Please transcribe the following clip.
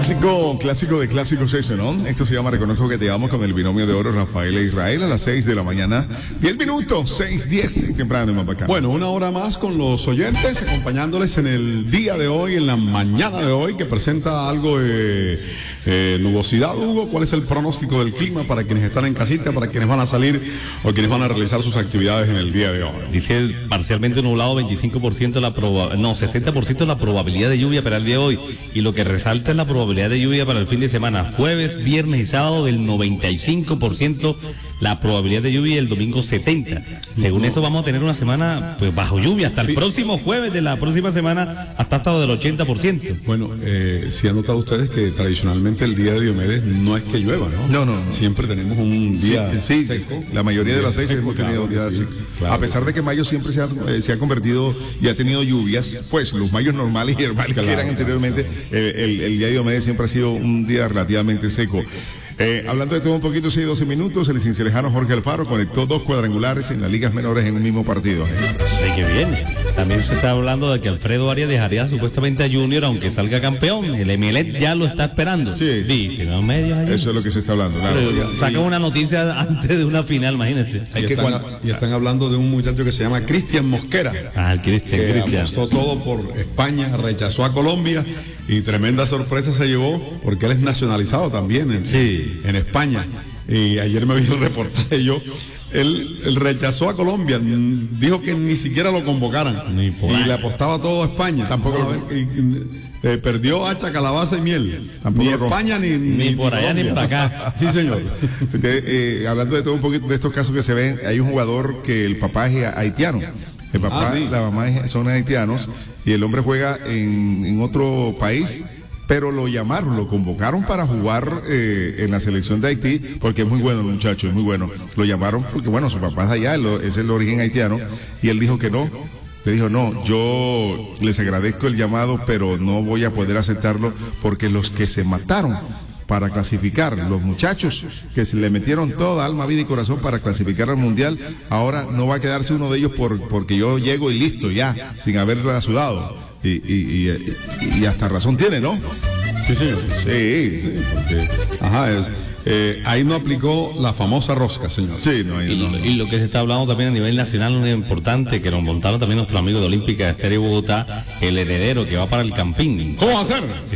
Clásico de clásicos ese, ¿no? Esto se llama Reconozco que te amo con el binomio de oro Rafael e Israel a las 6 de la mañana. 10 minutos, 6:10 temprano en Mapacá. Bueno, una hora más con los oyentes, acompañándoles en el día de hoy, en la mañana de hoy, que presenta algo de nubosidad. Hugo, ¿cuál es el pronóstico del clima para quienes están en casita, para quienes van a salir o quienes van a realizar sus actividades en el día de hoy? Dice parcialmente nublado, 25% la 60% la probabilidad de lluvia para el día de hoy. Y lo que resalta es la probabilidad de lluvia para el fin de semana. Jueves, viernes y sábado del 95% la probabilidad de lluvia y el domingo 70%. Según eso vamos a tener una semana pues bajo lluvia hasta el próximo jueves de la próxima semana hasta del 80%. Bueno, si han notado ustedes que tradicionalmente el día de Diomedes no es que llueva, ¿no? No. Siempre tenemos un día seco. La mayoría de las veces hemos tenido días secos. Claro. A pesar de que mayo siempre se ha convertido y ha tenido lluvias, pues los mayos normales y herbales que eran anteriormente, el día de Diomedes siempre ha sido un día relativamente seco. Hablando de todo un poquito, 6-12 minutos, el cincelejo Jorge Alfaro conectó 2 cuadrangulares en las ligas menores en un mismo partido. Sí, que bien. También se está hablando de que Alfredo Arias dejaría supuestamente a Junior aunque salga campeón. El Emelec ya lo está esperando. Sí. Dice, los medios allí. Eso es lo que se está hablando. Claro. Sacan una noticia antes de una final, imagínense. Y están hablando de un muchacho que se llama Cristian Mosquera. El Cristian. Apostó todo por España, rechazó a Colombia y tremenda sorpresa se llevó porque él es nacionalizado también en España. Y ayer me vi el reportaje él rechazó a Colombia, dijo que ni siquiera lo convocaran y le apostaba todo a España. Tampoco perdió hacha, calabaza y miel. Tampoco ni España ni por allá Colombia. ni por acá. Sí, señor. Hablando de todo un poquito de estos casos que se ven, hay un jugador que el papá es haitiano. El papá y la mamá son haitianos y el hombre juega en otro país, pero lo convocaron para jugar en la selección de Haití, porque es muy bueno el muchacho, es muy bueno. Lo llamaron porque, bueno, su papá es allá, es el origen haitiano, y él dijo que no. Le dijo, no, yo les agradezco el llamado, pero no voy a poder aceptarlo porque los que se mataron para clasificar, los muchachos que se le metieron toda alma, vida y corazón para clasificar al mundial, ahora no va a quedarse uno de ellos porque yo llego y listo ya, sin haberla sudado. Y hasta razón tiene, ¿no? Sí, señor. Sí. Porque, ahí no aplicó la famosa rosca, señor. Sí, no. Y lo que se está hablando también a nivel nacional, un importante, que nos montaron también nuestro amigo de Olímpica Estéreo Bogotá, el heredero que va para el Campín. ¿Cómo va a ser?